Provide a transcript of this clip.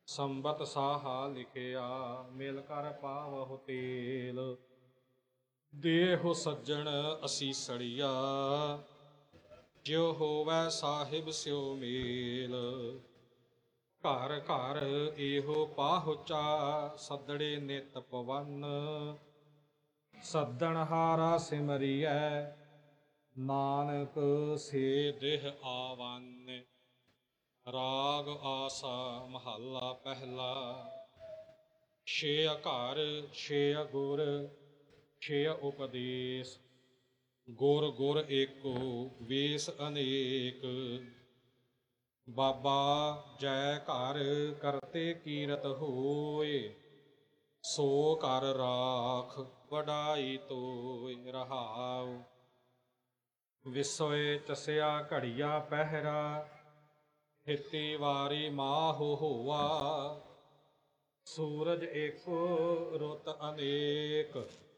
ਸੰਬਤ ਸਾਹਾ ਲਿਖਿਆ ਮਿਲ ਕਰ ਪਾਵਹੁ ਤੇਲ। ਦੇਹੁ ਸੱਜਣ ਅਸੀਸੜੀਆ ਜਿਉ ਹੋਵੈ ਸਾਹਿਬ ਸਿਉ ਮੇਲ। ਘਰ ਘਰ ਇਹੋ ਪਾਹੁਚਾ ਸੱਦੜੇ ਨਿਤ ਪਵਨ। ਸੱਦਣ ਹਾਰਾ ਸਿਮਰਿਐ ਨਾਨਕ ਸੇ ਦੇਹ ਆਵਨ। ਰਾਗ ਆਸਾ ਮਹੱਲਾ ਪਹਿਲਾ। ਛੇ ਘਰ ਛੇ ਗੁਰ ਛੇ ਉਪਦੇਸ। ਗੁਰ ਗੁਰ ਏਕੋ ਵੇਸ ਅਨੇਕ। ਬਾਬਾ ਜੈ ਘਰ ਕਰਤੇ ਕੀਰਤ ਹੋਏ। ਸੋ ਘਰ ਰਾਖ ਵਡਾਈ ਤੋਇ। ਰਹਾਉ ਵਿਸੋਏ ਚਸਿਆ ਘੜੀਆ ਪਹਿਰਾ। ਹਿਤੀ ਵਾਰੀ ਮਾਹੁ ਹੋਆ। ਸੂਰਜ ਏਕੋ ਰੁੱਤ ਅਨੇਕ।